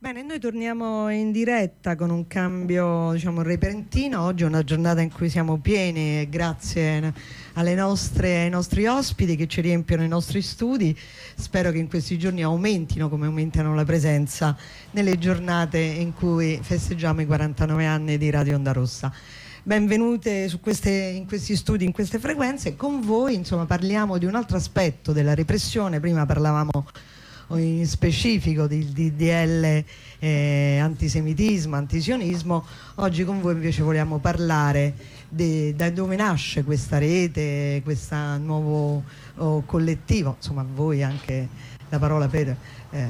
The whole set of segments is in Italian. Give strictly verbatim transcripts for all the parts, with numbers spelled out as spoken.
Bene, noi torniamo in diretta con un cambio, diciamo, repentino. Oggi è una giornata in cui siamo pieni, grazie alle nostre, ai nostri ospiti che ci riempiono i nostri studi. Spero che in questi giorni aumentino come aumentano la presenza nelle giornate in cui festeggiamo i quarantanove anni di Radio Onda Rossa. Benvenute su queste, in questi studi, in queste frequenze. Con voi, insomma, parliamo di un altro aspetto della repressione. Prima parlavamo in specifico di D D L eh, antisemitismo, antisionismo. Oggi con voi invece vogliamo parlare de, da dove nasce questa rete, questo nuovo oh, collettivo, insomma, a voi anche la parola per eh,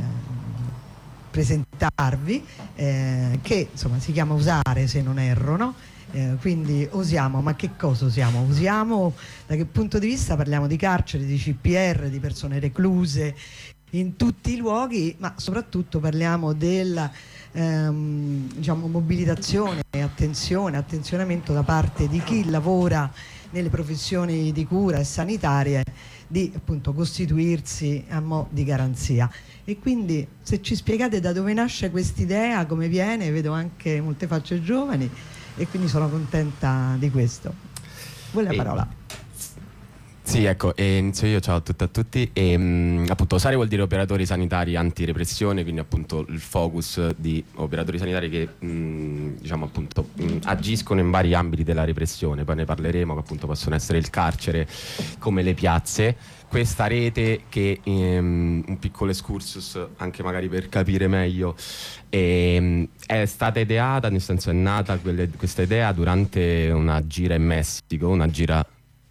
presentarvi, eh, che insomma si chiama Usare, se non erro, no? Eh, quindi osiamo, ma che cosa usiamo? Usiamo da che punto di vista? Parliamo di carceri, di C P R, di persone recluse in tutti i luoghi, ma soprattutto parliamo della ehm, diciamo, mobilitazione, attenzione, attenzionamento da parte di chi lavora nelle professioni di cura e sanitarie di appunto costituirsi a mo' di garanzia. E quindi se ci spiegate da dove nasce quest'idea, come viene, vedo anche molte facce giovani e quindi sono contenta di questo. Vuoi la parola? Sì, ecco, e inizio io, ciao a tutte e a tutti. E, mh, appunto, Osare vuol dire operatori sanitari antirepressione, quindi appunto il focus di operatori sanitari che mh, diciamo appunto mh, agiscono in vari ambiti della repressione. Poi ne parleremo, che appunto possono essere il carcere come le piazze. Questa rete che, ehm, un piccolo excursus anche magari per capire meglio, ehm, è stata ideata, nel senso è nata quelle, questa idea durante una gira in Messico, una gira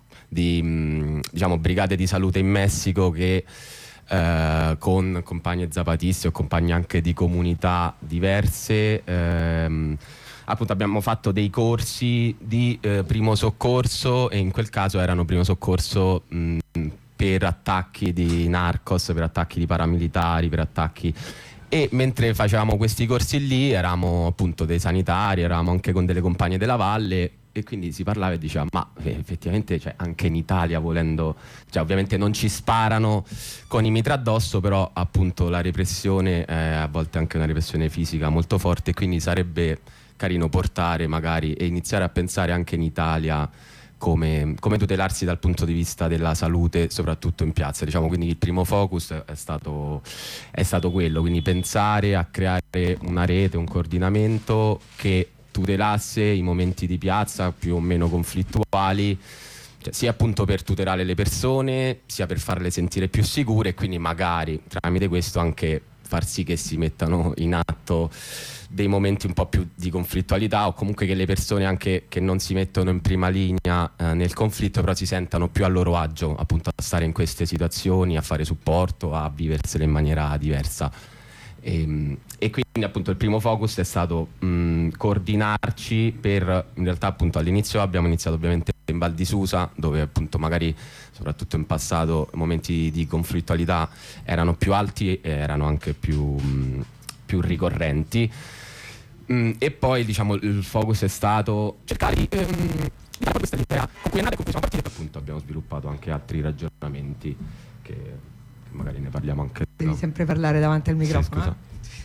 di diciamo brigate di salute in Messico che eh, con compagne zapatisti o compagni anche di comunità diverse ehm, appunto abbiamo fatto dei corsi di eh, primo soccorso, e in quel caso erano primo soccorso mh, per attacchi di narcos, per attacchi di paramilitari, per attacchi. E mentre facevamo questi corsi lì eravamo appunto dei sanitari, eravamo anche con delle compagne della valle, e quindi si parlava e diceva ma effettivamente, cioè, anche in Italia volendo, cioè, ovviamente non ci sparano con i mitra addosso, però appunto la repressione è a volte anche una repressione fisica molto forte, e quindi sarebbe carino portare magari e iniziare a pensare anche in Italia come, come tutelarsi dal punto di vista della salute, soprattutto in piazza, diciamo. Quindi il primo focus è stato, è stato quello, quindi pensare a creare una rete, un coordinamento che tutelasse i momenti di piazza più o meno conflittuali, cioè, sia appunto per tutelare le persone, sia per farle sentire più sicure, e quindi magari tramite questo anche far sì che si mettano in atto dei momenti un po' più di conflittualità, o comunque che le persone anche che non si mettono in prima linea eh, nel conflitto, però si sentano più a loro agio appunto a stare in queste situazioni, a fare supporto, a viversele in maniera diversa. E, e quindi appunto il primo focus è stato mh, coordinarci per, in realtà appunto all'inizio abbiamo iniziato ovviamente in Val di Susa, dove appunto magari soprattutto in passato momenti di conflittualità erano più alti e erano anche più, mh, più ricorrenti, mh, e poi diciamo il focus è stato cercare di ehm, dare questa idea con cui è nata e con cui siamo partiti, e appunto abbiamo sviluppato anche altri ragionamenti che magari ne parliamo anche. Devi sempre parlare davanti al microfono. Sì,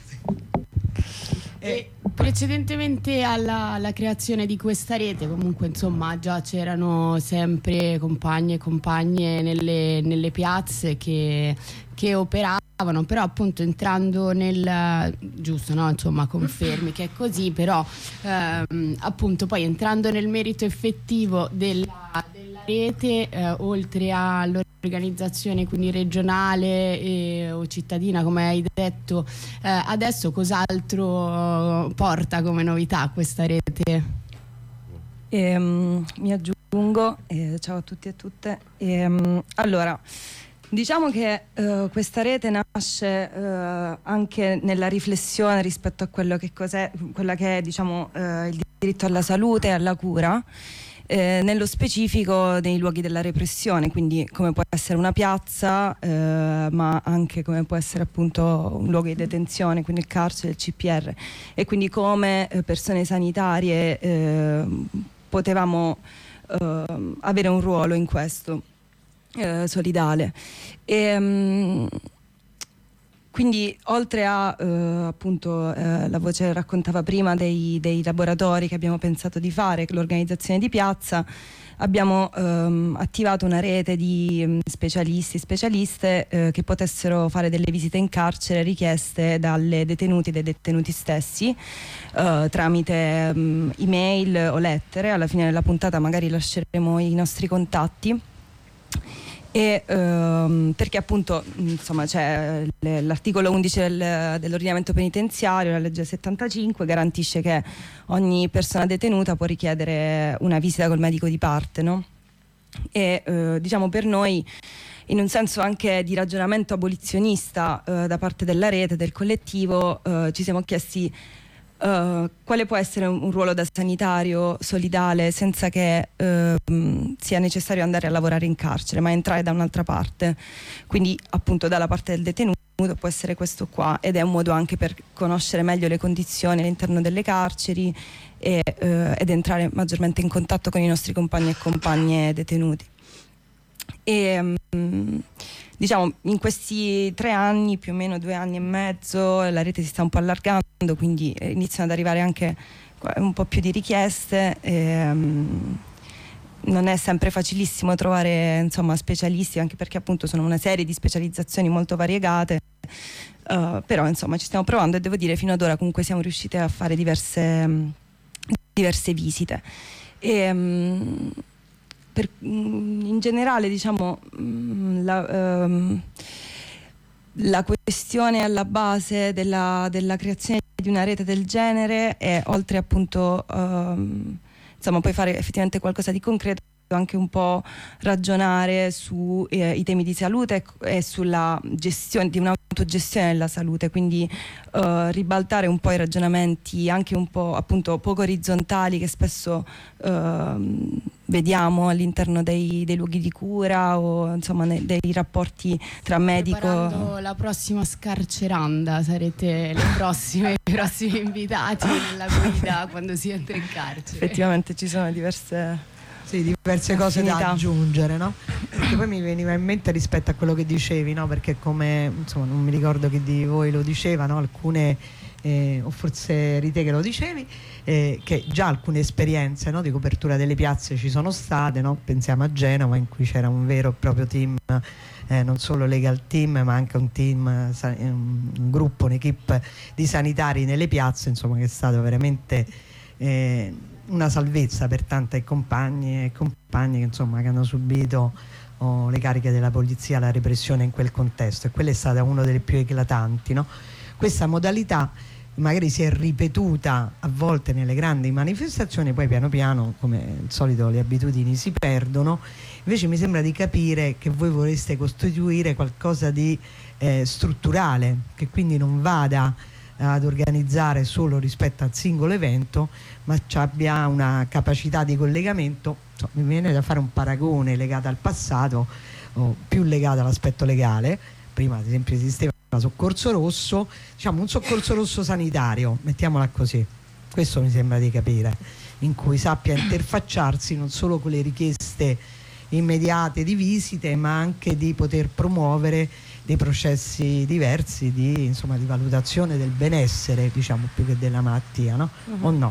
eh? E precedentemente alla, alla creazione di questa rete, comunque insomma già c'erano sempre compagne e compagne nelle, nelle piazze che, che operavano, però appunto entrando nel giusto, no? Insomma, confermi che è così, però ehm, appunto poi entrando nel merito effettivo della, della rete, eh, oltre all'organizzazione quindi regionale e, o cittadina, come hai detto, eh, adesso cos'altro porta come novità questa rete? E, um, mi aggiungo, eh, ciao a tutti e a tutte. E, um, allora, diciamo che uh, questa rete nasce uh, anche nella riflessione rispetto a quello che cos'è, quella che è, diciamo, uh, il diritto alla salute e alla cura, eh, nello specifico nei luoghi della repressione, quindi come può essere una piazza, eh, ma anche come può essere appunto un luogo di detenzione, quindi il carcere, il C P R, e quindi come eh, persone sanitarie eh, potevamo eh, avere un ruolo in questo. Eh, solidale. E, um, quindi oltre a eh, appunto eh, la voce raccontava prima dei, dei laboratori che abbiamo pensato di fare, l'organizzazione di piazza, abbiamo ehm, attivato una rete di mh, specialisti e specialiste eh, che potessero fare delle visite in carcere richieste dalle detenuti e dai detenuti stessi eh, tramite mh, email o lettere. Alla fine della puntata magari lasceremo i nostri contatti. E, ehm, perché appunto insomma c'è l'articolo undici del, dell'ordinamento penitenziario, la legge settantacinque, garantisce che ogni persona detenuta può richiedere una visita col medico di parte, no? E eh, diciamo per noi, in un senso anche di ragionamento abolizionista eh, da parte della rete, del collettivo, eh, ci siamo chiesti Uh, quale può essere un, un ruolo da sanitario solidale senza che uh, sia necessario andare a lavorare in carcere, ma entrare da un'altra parte, quindi appunto dalla parte del detenuto. Può essere questo qua, ed è un modo anche per conoscere meglio le condizioni all'interno delle carceri e, uh, ed entrare maggiormente in contatto con i nostri compagni e compagne detenuti. E um, diciamo in questi tre anni, più o meno due anni e mezzo, la rete si sta un po' allargando, quindi iniziano ad arrivare anche un po' più di richieste. E, um, non è sempre facilissimo trovare insomma specialisti, anche perché appunto sono una serie di specializzazioni molto variegate, uh, però insomma ci stiamo provando e devo dire fino ad ora comunque siamo riusciti a fare diverse, diverse visite. E, um, Per, in generale diciamo la, um, la questione alla base della, della creazione di una rete del genere è, oltre appunto um, insomma poi fare effettivamente qualcosa di concreto, anche un po' ragionare sui eh, temi di salute e sulla gestione di un'autogestione della salute, quindi eh, ribaltare un po' i ragionamenti anche un po' appunto poco orizzontali che spesso eh, vediamo all'interno dei, dei luoghi di cura o insomma ne, dei rapporti tra medico. Preparando la prossima scarceranda sarete le prossime, i prossimi invitati nella guida quando si entra in carcere. Effettivamente ci sono diverse Sì, diverse cose affinità da aggiungere, no? Perché poi mi veniva in mente rispetto a quello che dicevi, no? Perché come, insomma, non mi ricordo chi di voi lo diceva, no? Alcune, eh, o forse eri te che lo dicevi, eh, che già alcune esperienze, no? Di copertura delle piazze ci sono state, no? Pensiamo a Genova, in cui c'era un vero e proprio team, eh, non solo legal team, ma anche un team, un, un gruppo, un'equipe di sanitari nelle piazze, insomma, che è stato veramente eh, una salvezza per tante compagne e compagni che insomma che hanno subito oh, le cariche della polizia, la repressione in quel contesto, e quella è stata una delle più eclatanti, no? Questa modalità magari si è ripetuta a volte nelle grandi manifestazioni, poi piano piano, come al solito, le abitudini si perdono. Invece mi sembra di capire che voi vorreste costituire qualcosa di eh, strutturale, che quindi non vada ad organizzare solo rispetto al singolo evento, ma abbia una capacità di collegamento. Insomma, mi viene da fare un paragone legato al passato o più legato all'aspetto legale. Prima ad esempio esisteva il soccorso rosso, diciamo un soccorso rosso sanitario, mettiamola così, questo mi sembra di capire, in cui sappia interfacciarsi non solo con le richieste immediate di visite, ma anche di poter promuovere dei processi diversi di, insomma, di valutazione del benessere, diciamo, più che della malattia, no? Uh-huh. O no?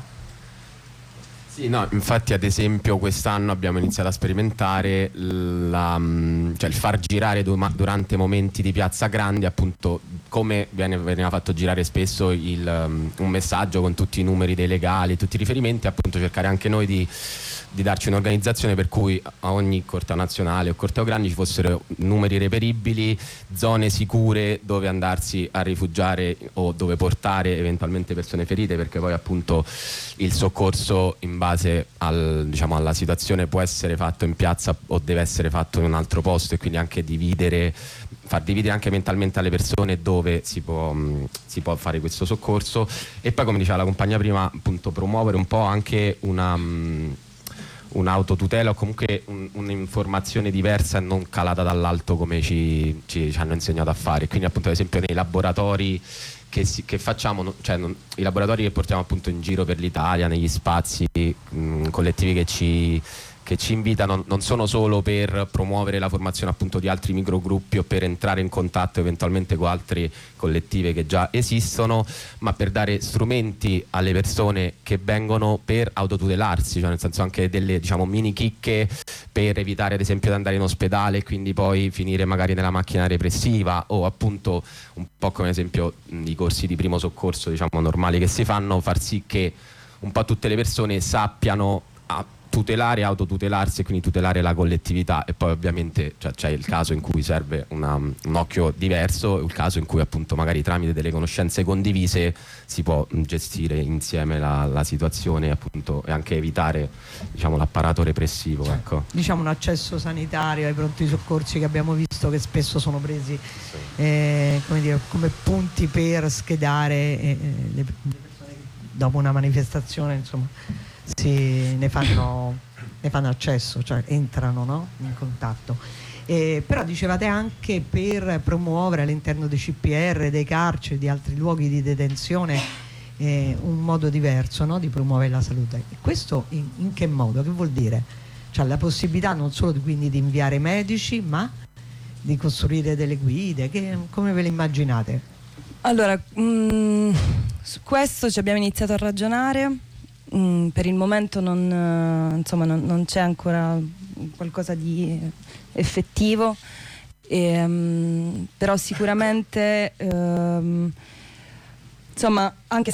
Sì, no, infatti ad esempio quest'anno abbiamo iniziato a sperimentare la, cioè il far girare durante momenti di piazza grandi, appunto come viene, veniva fatto girare spesso il, um, un messaggio con tutti i numeri dei legali, tutti i riferimenti, appunto cercare anche noi di di darci un'organizzazione per cui a ogni corteo nazionale o corteo grande ci fossero numeri reperibili, zone sicure dove andarsi a rifugiare o dove portare eventualmente persone ferite, perché poi appunto il soccorso in base al, diciamo, alla situazione può essere fatto in piazza o deve essere fatto in un altro posto, e quindi anche dividere, far dividere anche mentalmente alle persone dove si può, mh, si può fare questo soccorso. E poi, come diceva la compagna prima, appunto promuovere un po' anche una mh, un'autotutela o comunque un, un'informazione diversa e non calata dall'alto come ci, ci, ci hanno insegnato a fare. Quindi appunto ad esempio nei laboratori che, si, che facciamo, cioè non, i laboratori che portiamo appunto in giro per l'Italia, negli spazi mh, collettivi che ci, che ci invitano non sono solo per promuovere la formazione appunto di altri microgruppi o per entrare in contatto eventualmente con altre collettive che già esistono, ma per dare strumenti alle persone che vengono per autotutelarsi, cioè nel senso anche delle, diciamo, mini chicche per evitare ad esempio di andare in ospedale e quindi poi finire magari nella macchina repressiva, o appunto un po' come ad esempio mh, i corsi di primo soccorso, diciamo, normali che si fanno, far sì che un po' tutte le persone sappiano a tutelare, autotutelarsi e quindi tutelare la collettività. E poi ovviamente cioè, c'è il caso in cui serve una, un occhio diverso, il caso in cui appunto magari tramite delle conoscenze condivise si può gestire insieme la, la situazione appunto, e anche evitare, diciamo, l'apparato repressivo, ecco. Diciamo un accesso sanitario ai pronti soccorsi che abbiamo visto che spesso sono presi sì. eh, come, dire, come punti per schedare eh, le, le persone che dopo una manifestazione, insomma, si, ne, fanno, ne fanno accesso, cioè entrano, no? In contatto. Eh, però dicevate anche per promuovere all'interno dei C P R, dei carceri, di altri luoghi di detenzione eh, un modo diverso, no? Di promuovere la salute. E questo in, in che modo? Che vuol dire? Cioè la possibilità non solo di, quindi di inviare medici, ma di costruire delle guide, che, come ve le immaginate? Allora, mh, su questo ci abbiamo iniziato a ragionare. Mm, per il momento non, uh, insomma, non, non c'è ancora qualcosa di effettivo, e, um, però sicuramente um, insomma, anche